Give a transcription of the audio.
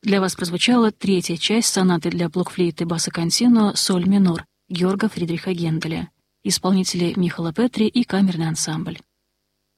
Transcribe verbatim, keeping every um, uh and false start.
Для вас прозвучала третья часть сонаты для блокфлейты басса континуо «Соль минор» Георга Фридриха Генделя. Исполнители Михаила Петри и камерный ансамбль.